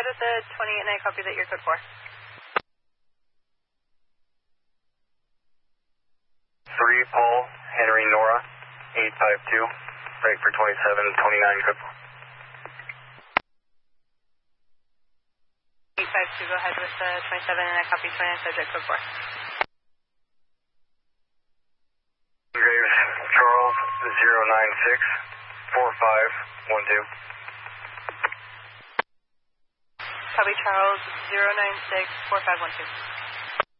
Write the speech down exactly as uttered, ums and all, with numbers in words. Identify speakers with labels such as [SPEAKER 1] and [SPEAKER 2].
[SPEAKER 1] ahead with the twenty-eight, and I copy that you're code four.
[SPEAKER 2] three, Paul, Henry, Nora, eight five two, break for twenty-seven, twenty-nine, code four.
[SPEAKER 1] eight five two, go ahead with the twenty-seven, and I copy twenty-nine, subject code four.
[SPEAKER 2] Graves, Charles, zero nine six, four five one two.
[SPEAKER 1] Copy Charles, zero nine six, four five one two.